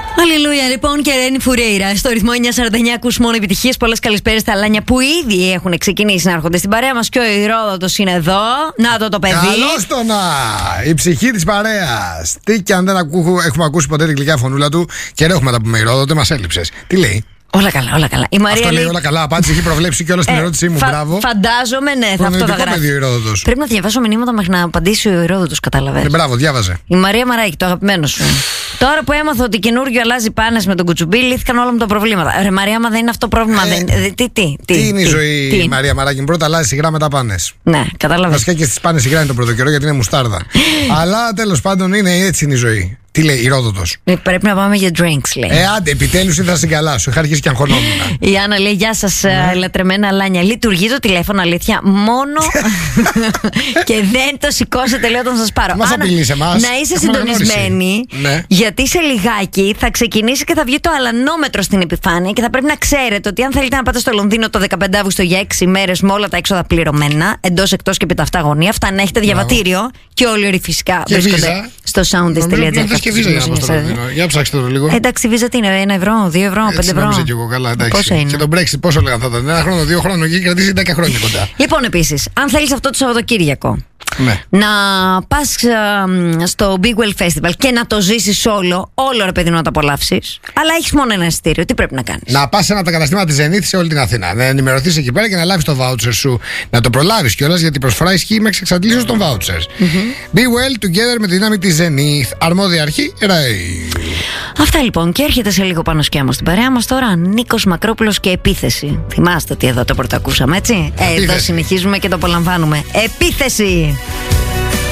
Αλληλούια, λοιπόν, και Ρένι Φουρέιρα. Στο ρυθμό 949 ακούς μόνο επιτυχίες. Πολλές καλησπέρες στα Αλάνια που ήδη έχουν ξεκινήσει να έρχονται στην παρέα μας. Και ο Ηρόδοτος είναι εδώ. Να το παιδί. Καλώς το να! Η ψυχή της παρέας. Τι κι αν δεν έχουμε ακούσει ποτέ την γλυκιά φωνούλα του και δεν έχουμε τα πούμε, Ηρόδοτε, μας έλειψες. Τι λέει? Όλα καλά, όλα καλά. Η Μαρία αυτό λέει όλα καλά. Απάντηση έχει προβλέψει και όλα στην ερώτησή μου. Μπράβο. Φαντάζομαι, ναι, θα αυτό θα γράψει. Πρέπει να διαβάσω μηνύματα μέχρι να απαντήσει ο Ηρόδοτος, κατάλαβες. Μπράβο, διάβαζε. Η Μαρία Μαράκη, το αγαπημένο σου. Τώρα που έμαθα ότι καινούργιο αλλάζει πάνες με τον κουτσουμπί, λύθηκαν όλα μου τα προβλήματα. Ρε Μαρία, μα δεν είναι αυτό πρόβλημα. Τι είναι η ζωή, Μαρία Μαράκη? Πρώτα αλλάζει σιγά, μετά πάνες. Ναι, κατάλαβες. Βασικά και στις πάνες σιγά είναι το πρώτο καιρό γιατί είναι μουστάρδα. Αλλά τέλος πάντων έτσι είναι η ζωή. Τι λέει, Ηρόδοτος? Πρέπει να πάμε για drinks, λέει. Άντε, επιτέλους ήρθα στην καλά σου. Είχα αρχίσει και αγχωνόμουν. Η Άννα λέει: Γεια σας, λατρεμένα Αλάνια. Λειτουργεί το τηλέφωνο, αλήθεια, μόνο και δεν το σηκώσετε, λέω, όταν σας πάρω. Μας απειλείς εμάς. Να είσαι συντονισμένοι, γιατί σε λιγάκι θα ξεκινήσει και θα βγει το αλανόμετρο στην επιφάνεια και θα πρέπει να ξέρετε ότι αν θέλετε να πάτε στο Λονδίνο το 15 Αύγουστο για 6 μέρες με όλα τα έξοδα πληρωμένα, εντός, εκτός και επί τα αυτά γωνία, αυτά να έχετε διαβατήριο και όλοι οι φυσικά βρίσκονται στο soundist.gr. Και βίζα για να πάω στο Λονδίνο. Για ψάξτε το λίγο. Εντάξει, η βίζα τι είναι, 1 ευρώ, 2 ευρώ, 5 ευρώ. Νομίζω και εγώ, καλά, εντάξει. Πόσο είναι? Και τον Brexit πόσο λέγανε θα ήταν? 1 χρόνο, 2 χρόνο και κρατήσει 10 χρόνια κοντά. Λοιπόν, επίσης, αν θέλεις αυτό το Σαββατοκύριακο να πας στο Big Well Festival και να το ζήσεις όλο ρε παιδί να το απολαύσεις, αλλά έχεις μόνο ένα εισιτήριο, τι πρέπει να κάνεις? Να πας σε ένα από τα καταστήματα της Zenith σε όλη την Αθήνα. Να ενημερωθείς εκεί πέρα και να λάβεις το voucher σου. Να το προλάβεις κιόλας, γιατί η προσφορά ισχύει μέχρι εξαντλήσεως των vouchers. Be well together με τη δύναμη της Zenith. Αρμόδια αρχή, Ray. Αυτά λοιπόν, και έρχεται σε λίγο πάνω σκιάμο στην παρέα μας τώρα Νίκος Μακρόπουλος και Επίθεση. Θυμάστε ότι εδώ το πρωτοακούσαμε, έτσι? Εδώ συνεχίζουμε και το απολαμβάνουμε. Επίθεση!